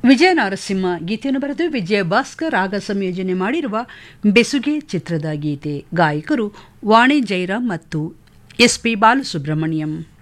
ವಿಜಯ ನರಸಿಂಹ ಗೀತೆಯನ್ನು ಬರೆದು ವಿಜಯ ಭಾಸ್ಕರ್ ರಾಗ ಸಂಯೋಜನೆ ಮಾಡಿರುವ ಬೆಸುಗೆ ಚಿತ್ರದ ಗೀತೆ. ಗಾಯಕರು ವಾಣಿ ಜೈರಾಮ್ ಮತ್ತು ಎಸ್ ಪಿ ಬಾಲಸುಬ್ರಹ್ಮಣ್ಯಂ.